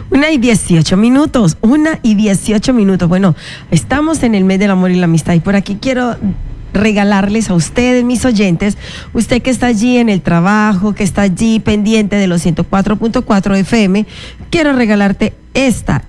1:18. 1:18. Bueno, estamos en el mes del amor y la amistad y por aquí quiero regalarles a ustedes, mis oyentes, usted que está allí en el trabajo, que está allí pendiente de los 104.4 FM, quiero regalarte esta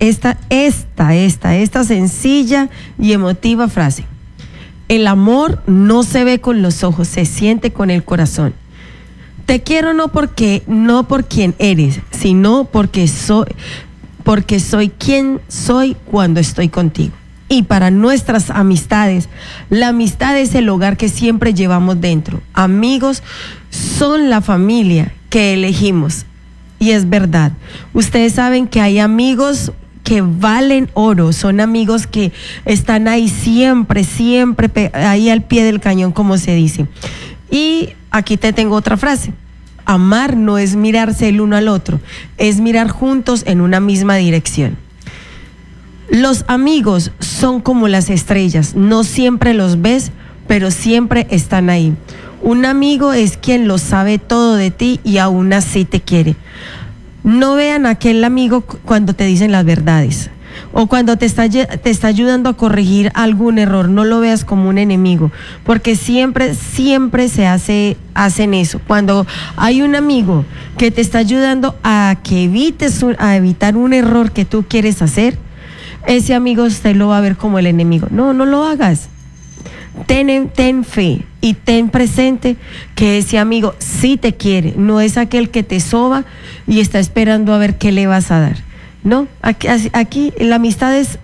sencilla y emotiva frase. El amor no se ve con los ojos, se siente con el corazón. Te quiero no por quien eres, sino porque soy quien soy cuando estoy contigo. Y para nuestras amistades, la amistad es el hogar que siempre llevamos dentro. Amigos son la familia que elegimos. Y es verdad. Ustedes saben que hay amigos que valen oro, son amigos que están ahí siempre, ahí al pie del cañón, como se dice. Y aquí te tengo otra frase. Amar no es mirarse el uno al otro, es mirar juntos en una misma dirección. Los amigos son como las estrellas, no siempre los ves, pero siempre están ahí. Un amigo es quien lo sabe todo de ti y aún así te quiere. No vean a aquel amigo cuando te dicen las verdades o cuando te está ayudando a corregir algún error. No lo veas como un enemigo, porque siempre se hacen eso. Cuando hay un amigo que te está ayudando a evitar un error que tú quieres hacer, ese amigo usted lo va a ver como el enemigo. No lo hagas. Ten fe y ten presente que ese amigo sí te quiere, no es aquel que te soba y está esperando a ver qué le vas a dar. No, aquí la amistad es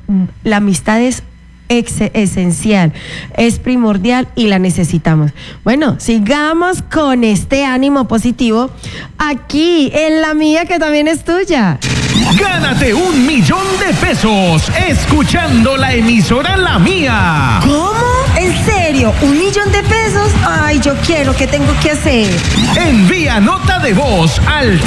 esencial, es primordial y la necesitamos. Bueno, sigamos con este ánimo positivo aquí en la mía, que también es tuya. Gánate $1.000.000 escuchando la emisora La Mía. ¿Cómo? ¿En serio? $1.000.000. Ay, yo quiero. ¿Qué tengo que hacer? Envía nota de voz al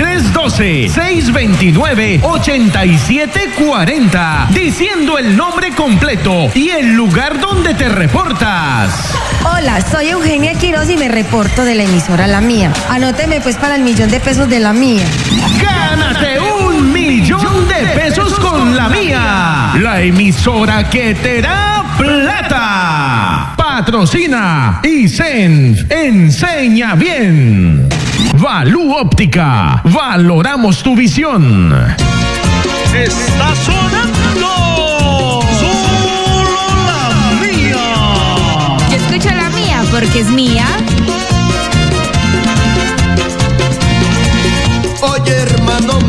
312-629-8740 diciendo el nombre completo y el lugar donde te reportas. Hola, soy Eugenia Quiroz y me reporto de la emisora La Mía. Anóteme pues para el $1.000.000 de La Mía. ¡Gánate $1.000.000 con La Mía! La emisora que te da plata. Patrocina Isenf, enseña bien. Valú Óptica, valoramos tu visión. Está sonando solo La Mía. Yo escucho La Mía porque es mía. Oye, hermano